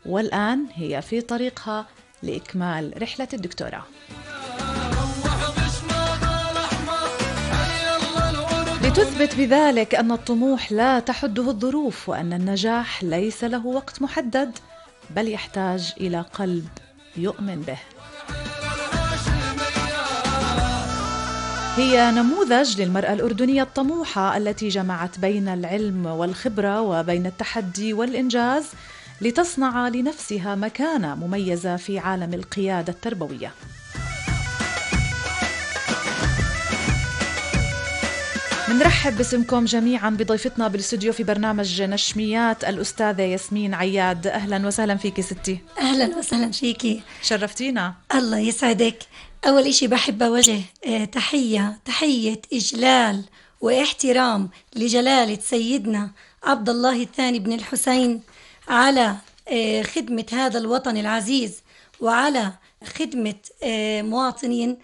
والآن هي في طريقها لإكمال رحلة الدكتوراه. لتثبت بذلك أن الطموح لا تحده الظروف، وأن النجاح ليس له وقت محدد، بل يحتاج إلى قلب يؤمن به. هي نموذج للمرأة الأردنية الطموحة التي جمعت بين العلم والخبرة وبين التحدي والإنجاز لتصنع لنفسها مكانة مميزة في عالم القيادة التربوية. منرحب باسمكم جميعا بضيفتنا بالاستوديو في برنامج نشميات الأستاذة ياسمين عياد. أهلا وسهلا فيكي ستي. أهلا وسهلا فيكي، شرفتينا. الله يسعدك. أول إشي بحب أوجه تحية إجلال واحترام لجلالة سيدنا عبد الله الثاني بن الحسين على خدمة هذا الوطن العزيز وعلى خدمة مواطنين.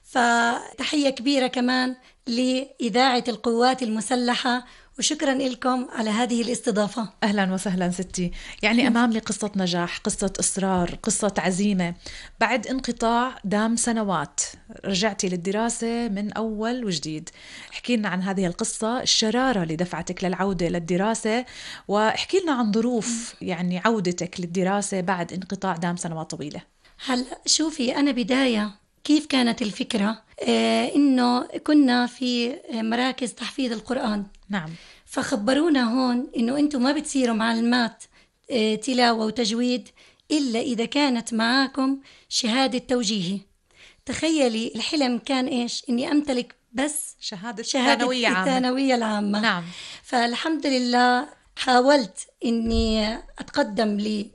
فتحية كبيرة كمان لإذاعة القوات المسلحة، وشكرا لكم على هذه الاستضافة. أهلا وسهلا ستي. يعني أمامي قصة نجاح، قصة إصرار، قصة عزيمة. بعد انقطاع دام سنوات رجعتي للدراسة من أول وجديد. احكي لنا عن هذه القصة، الشرارة اللي دفعتك للعودة للدراسة، واحكي لنا عن ظروف يعني عودتك للدراسة بعد انقطاع دام سنوات طويلة. هلا شوفي، أنا بداية كيف كانت الفكرة؟ إنه كنا في مراكز تحفيظ القرآن. نعم. فخبرونا هون إنه أنتم ما بتصيروا معلمات تلاوة وتجويد إلا إذا كانت معاكم شهادة توجيهي. تخيلي الحلم كان إيش؟ إني أمتلك بس شهادة الثانوية العامة. نعم. فالحمد لله حاولت إني أتقدم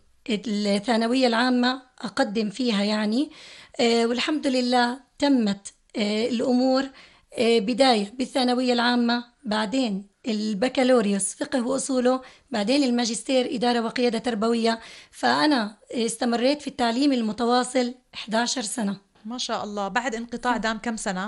للثانوية العامة، أقدم فيها يعني، والحمد لله تمت الأمور. بداية بالثانوية العامة، بعدين البكالوريوس فقه وأصوله، بعدين الماجستير إدارة وقيادة تربوية. فأنا استمريت في التعليم المتواصل 11 سنة. ما شاء الله. بعد انقطاع دام كم سنة؟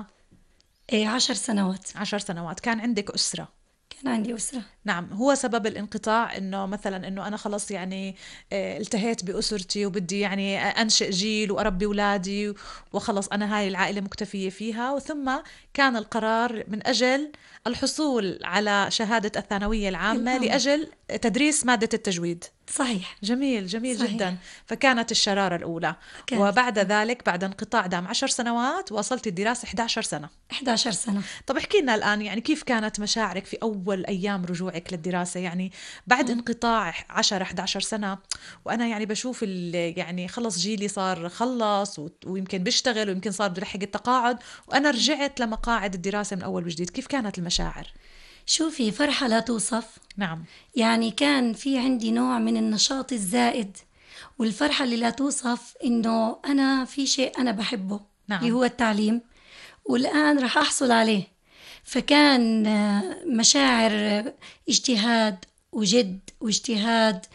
10 سنوات. 10 سنوات. كان عندك أسرة؟ كان عندي أسرة. نعم. هو سبب الانقطاع إنه مثلا إنه أنا خلص يعني التهيت بأسرتي وبدي يعني أنشئ جيل وأربي أولادي وخلص أنا هاي العائلة مكتفية فيها، وثم كان القرار من أجل الحصول على شهادة الثانوية العامة لأجل تدريس مادة التجويد. صحيح. جميل صحيح. جدا. فكانت الشرارة الأولى وبعد ذلك بعد انقطاع دام 10 سنوات واصلت الدراسة 11 سنة. 11 سنة. طب احكي لنا الآن يعني كيف كانت مشاعرك في أول أيام رجوعك للدراسة، يعني بعد انقطاع 10-11 سنة، وأنا يعني بشوف يعني خلص جيلي صار خلص ويمكن بيشتغل ويمكن صار بده يلحق التقاعد، وأنا رجعت لمقاعد الدراسة من أول وجديد. كيف كانت المشاعر؟ شوفي، فرحة لا توصف. نعم. يعني كان في عندي نوع من النشاط الزائد والفرحة اللي لا توصف، إنه أنا في شيء أنا بحبه. نعم. اللي هو التعليم، والآن رح أحصل عليه. فكان مشاعر اجتهاد وجد واجتهاد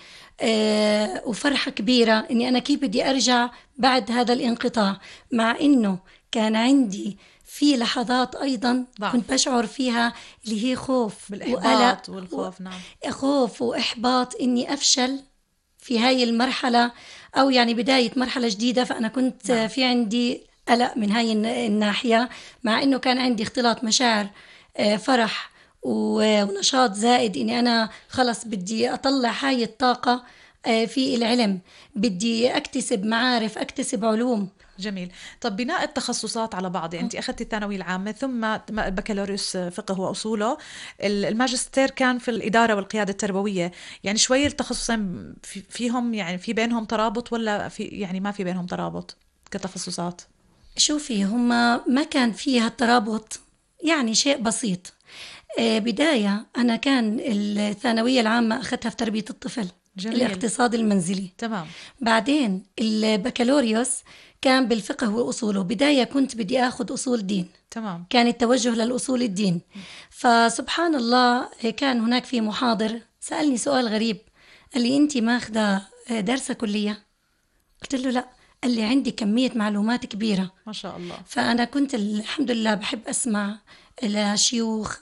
وفرحة كبيرة إني أنا كيف بدي أرجع بعد هذا الانقطاع، مع إنه كان عندي في لحظات أيضا ضعف. كنت بشعر فيها اللي هي خوف بالإحباط والخوف. نعم. خوف وإحباط إني أفشل في هاي المرحلة، أو يعني بداية مرحلة جديدة. فأنا كنت نعم. في عندي قلق من هاي الناحية، مع إنه كان عندي اختلاط مشاعر فرح ونشاط زائد، إني أنا خلص بدي أطلع هاي الطاقة في العلم، بدي أكتسب معارف، أكتسب علوم. جميل. طب بناء التخصصات على بعض، يعني أنت أخذتي الثانوية العامة ثم البكالوريوس فقه وأصوله، الماجستير كان في الإدارة والقيادة التربوية، يعني شوي التخصصين فيهم يعني في بينهم ترابط ولا في يعني ما في بينهم ترابط كتخصصات؟ شوفي، هما ما كان فيها الترابط، يعني شيء بسيط. بداية أنا كان الثانوية العامة أخذتها في تربية الطفل. جميل. الاقتصاد المنزلي. تمام. بعدين البكالوريوس كان بالفقه وأصوله. بداية كنت بدي أخذ أصول دين. تمام. كان التوجه للأصول الدين. فسبحان الله كان هناك في محاضر سألني سؤال غريب، قال لي أنت ماخذة درس كلية؟ قلت له لا. قال لي عندي كمية معلومات كبيرة. ما شاء الله. فأنا كنت الحمد لله بحب أسمع لشيوخ،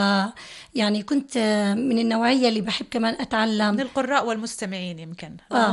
يعني كنت من النوعية اللي بحب كمان أتعلم من القراء والمستمعين يمكن.